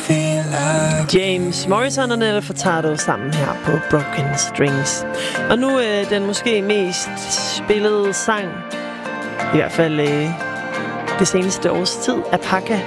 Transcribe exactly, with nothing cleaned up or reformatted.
James Morrison og Nelly Furtado sammen her på Broken Strings. Og nu øh, den måske mest spillede sang, i hvert fald øh, det seneste års tid, af Paca